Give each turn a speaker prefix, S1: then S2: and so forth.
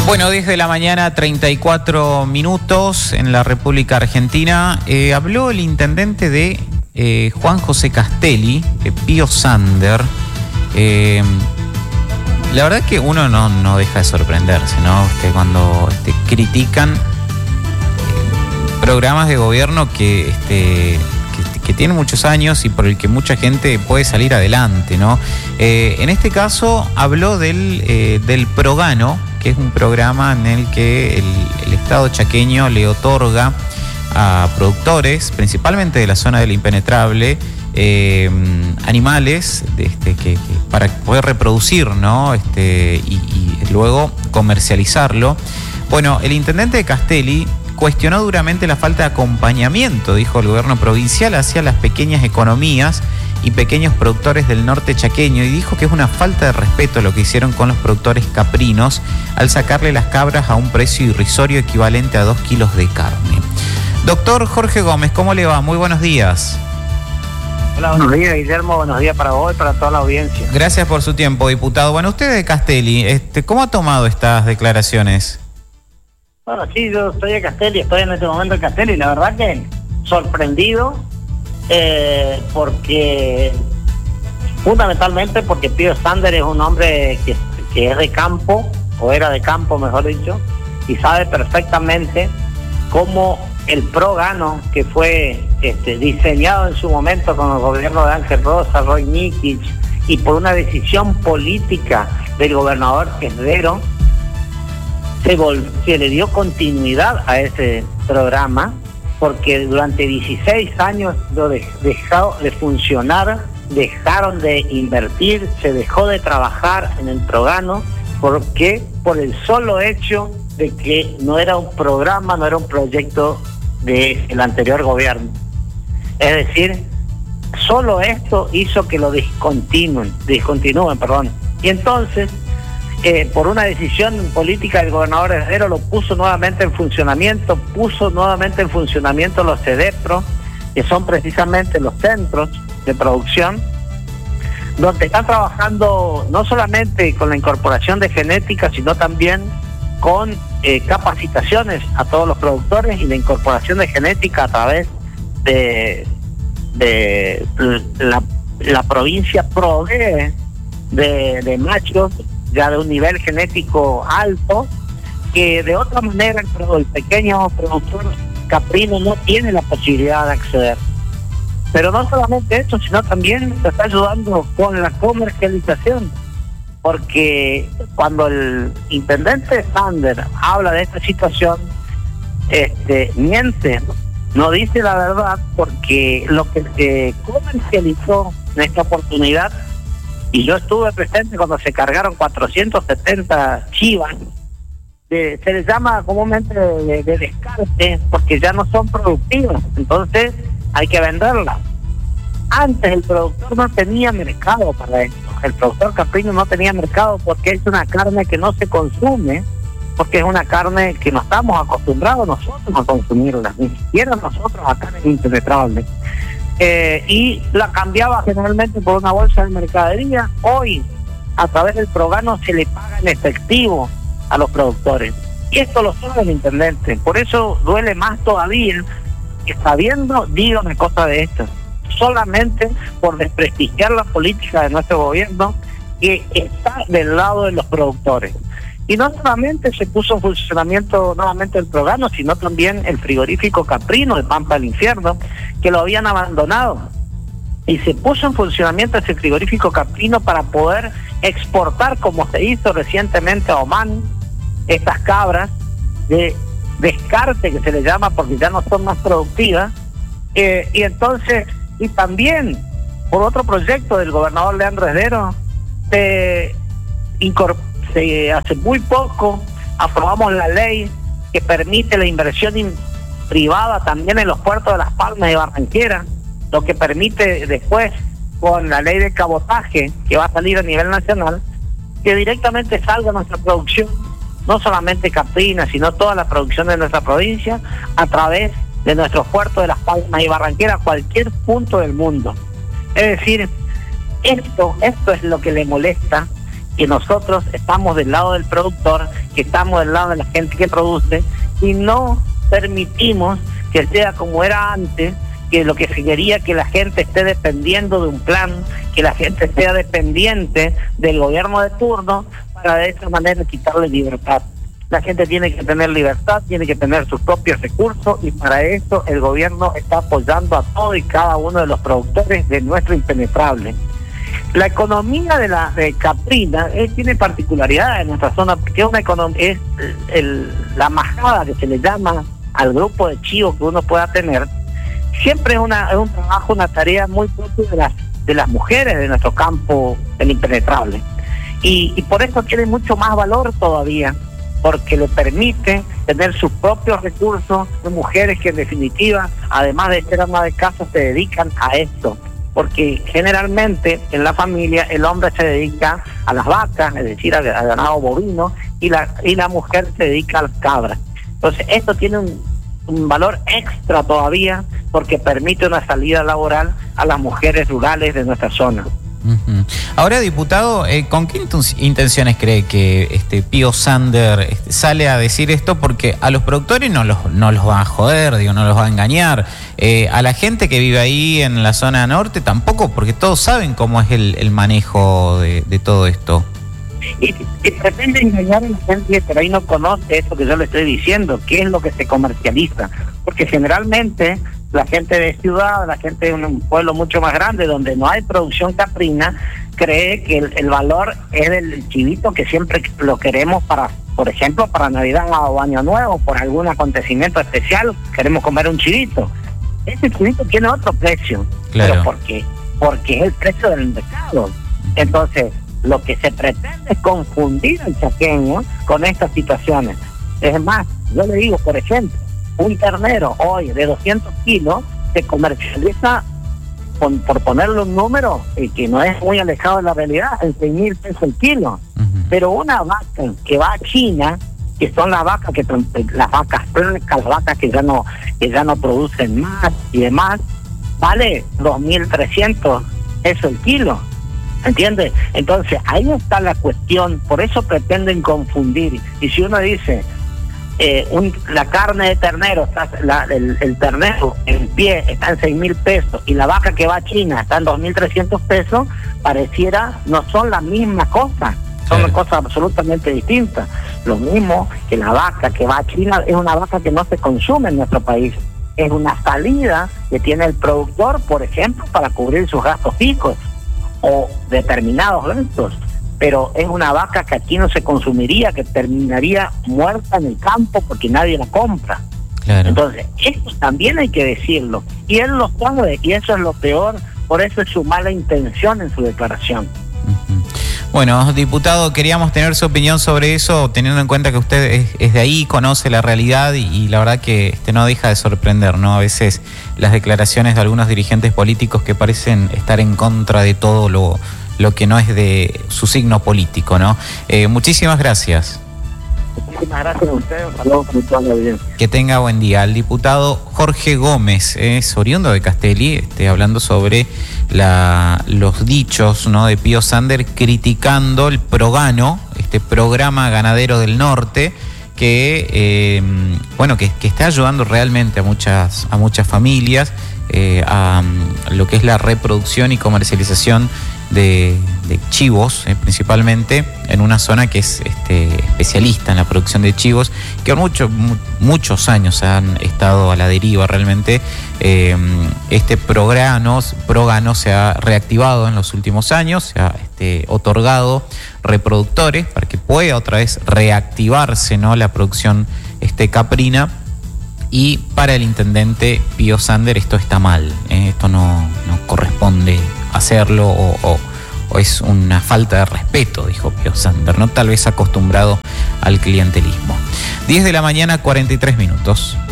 S1: Bueno, 10 de la mañana, 34 minutos en la República Argentina. Habló el intendente de Juan José Castelli, Pío Sander. La verdad que uno no deja de sorprenderse, ¿no? Cuando critican programas de gobierno que tienen muchos años y por el que mucha gente puede salir adelante, ¿no? En este caso habló del Progano, que es un programa en el que el Estado chaqueño le otorga a productores, principalmente de la zona del Impenetrable, animales que para poder reproducir, ¿no? Y luego comercializarlo. Bueno, el intendente de Castelli cuestionó duramente la falta de acompañamiento, dijo el gobierno provincial, hacia las pequeñas economías y pequeños productores del norte chaqueño, y dijo que es una falta de respeto lo que hicieron con los productores caprinos al sacarle las cabras a un precio irrisorio equivalente a 2 kilos de carne. Doctor Jorge Gómez, ¿cómo le va? Muy buenos días.
S2: Hola, buenos días, Guillermo. Buenos días para vos y para toda la audiencia.
S1: Gracias por su tiempo, diputado. Bueno, usted de Castelli, ¿cómo ha tomado estas declaraciones?
S2: Bueno, sí, yo estoy de Castelli, estoy en este momento en Castelli, la verdad que sorprendido, fundamentalmente porque Pío Sander es un hombre que es de campo, o era de campo mejor dicho, y sabe perfectamente cómo el Progano, que fue diseñado en su momento con el gobierno de Ángel Rosa, Roy Nikich, y por una decisión política del gobernador Herrero, se le dio continuidad a ese programa, porque durante 16 años lo dejó de funcionar, dejaron de invertir, se dejó de trabajar en el Progano, porque por el solo hecho de que no era un programa, no era un proyecto del anterior gobierno. Es decir, solo esto hizo que lo discontinúen. Y entonces, por una decisión política del gobernador Herrero, lo puso nuevamente en funcionamiento, los CEDEPRO, que son precisamente los centros de producción, donde están trabajando no solamente con la incorporación de genética, sino también con capacitaciones a todos los productores y la incorporación de genética a través de la provincia provee de machos ya de un nivel genético alto, que de otra manera el pequeño productor caprino no tiene la posibilidad de acceder. Pero no solamente eso, sino también se está ayudando con la comercialización, porque cuando el intendente Sander habla de esta situación, miente, no dice la verdad, porque lo que se comercializó en esta oportunidad, y yo estuve presente cuando se cargaron 470 chivas, se les llama comúnmente de descarte, porque ya no son productivas, entonces hay que venderlas. Antes el productor no tenía mercado para esto, el productor caprino no tenía mercado porque es una carne que no se consume, porque es una carne que no estamos acostumbrados nosotros a consumirla, ni siquiera nosotros acá en el Impenetrable. Y la cambiaba generalmente por una bolsa de mercadería. Hoy, a través del Progano, se le paga en efectivo a los productores. Y esto lo sabe el intendente. Por eso duele más todavía que, sabiendo, diga una cosa de estas, solamente por desprestigiar la política de nuestro gobierno, que está del lado de los productores. Y no solamente se puso en funcionamiento nuevamente el Progano, sino también el frigorífico caprino de Pampa del Infierno, que lo habían abandonado. Y se puso en funcionamiento ese frigorífico caprino para poder exportar, como se hizo recientemente a Omán, estas cabras de descarte, que se les llama porque ya no son más productivas. Y entonces, y también por otro proyecto del gobernador Leandro Herrero, hace muy poco aprobamos la ley que permite la inversión privada también en los puertos de Las Palmas y Barranquera, lo que permite después, con la ley de cabotaje que va a salir a nivel nacional, que directamente salga nuestra producción, no solamente caprina, sino toda la producción de nuestra provincia, a través de nuestros puertos de Las Palmas y Barranquera, a cualquier punto del mundo. Es decir, esto es lo que le molesta, que nosotros estamos del lado del productor, que estamos del lado de la gente que produce, y no permitimos que sea como era antes, que lo que quería que la gente esté dependiendo de un plan, que la gente sea dependiente del gobierno de turno, para de esa manera quitarle libertad. La gente tiene que tener libertad, tiene que tener sus propios recursos, y para eso el gobierno está apoyando a todo y cada uno de los productores de nuestro impenetrable. La economía de Caprina tiene particularidades en nuestra zona, porque es una economía, la majada que se le llama al grupo de chivos que uno pueda tener, siempre es un trabajo, una tarea muy propia de las mujeres de nuestro campo del impenetrable. Y por eso tiene mucho más valor todavía, porque le permite tener sus propios recursos, de mujeres que en definitiva, además de ser ama de casa, se dedican a esto. Porque generalmente en la familia el hombre se dedica a las vacas, es decir, al ganado bovino, y la mujer se dedica a las cabras. Entonces esto tiene un valor extra todavía, porque permite una salida laboral a las mujeres rurales de nuestra zona.
S1: Ahora, diputado, ¿con qué intenciones cree que Pío Sander sale a decir esto? Porque a los productores no los va a joder, no los va a engañar. A la gente que vive ahí en la zona norte tampoco, porque todos saben cómo es el manejo de todo esto.
S2: Y pretende engañar a la gente que por ahí no conoce eso que yo le estoy diciendo, qué es lo que se comercializa. Porque generalmente la gente de ciudad, la gente de un pueblo mucho más grande donde no hay producción caprina, cree que el valor es del chivito, que siempre lo queremos para, por ejemplo, para Navidad o Año Nuevo, por algún acontecimiento especial, queremos comer un chivito. Ese chivito tiene otro precio,
S1: claro.
S2: Pero porque es el precio del mercado. Entonces, lo que se pretende es confundir al chaqueño con estas situaciones. Es más, yo le digo, por ejemplo, un ternero hoy de 200 kilos se comercializa, por ponerle un número que no es muy alejado de la realidad, en 6.000 pesos el kilo. Pero una vaca que va a China, que son las vacas las vacas flacas, las vacas que ya no producen más y demás, vale 2.300 pesos el kilo. ¿Entiendes? Entonces ahí está la cuestión, por eso pretenden confundir. Y si uno dice la carne de ternero, el ternero en pie está en 6.000 pesos y la vaca que va a China está en 2.300 pesos, pareciera no son la misma cosa, son cosas absolutamente distintas. Lo mismo que la vaca que va a China es una vaca que no se consume en nuestro país, es una salida que tiene el productor, por ejemplo, para cubrir sus gastos fijos o determinados gastos, pero es una vaca que aquí no se consumiría, que terminaría muerta en el campo porque nadie la compra. Claro. Entonces, esto también hay que decirlo, y él lo sabe, y eso es lo peor, por eso es su mala intención en su declaración.
S1: Bueno, diputado, queríamos tener su opinión sobre eso, teniendo en cuenta que usted es de ahí, conoce la realidad y la verdad que no deja de sorprender, ¿no? A veces las declaraciones de algunos dirigentes políticos que parecen estar en contra de todo lo que no es de su signo político, ¿no? Muchísimas gracias.
S2: Muchísimas gracias a ustedes, saludos por toda la audiencia.
S1: Que tenga buen día. El diputado Jorge Gómez es oriundo de Castelli, hablando sobre los dichos, ¿no?, de Pío Sander, criticando el Progano, programa ganadero del norte, que está ayudando realmente a muchas familias a lo que es la reproducción y comercialización de chivos, principalmente en una zona que es especialista en la producción de chivos, que por muchos años han estado a la deriva realmente. Progano se ha reactivado en los últimos años, se ha otorgado reproductores para que pueda otra vez reactivarse, ¿no?, la producción caprina. Y para el intendente Pío Sander esto está mal, esto no corresponde hacerlo o es una falta de respeto, dijo Pío Sander, ¿no? Tal vez acostumbrado al clientelismo. 10 de la mañana, 43 minutos.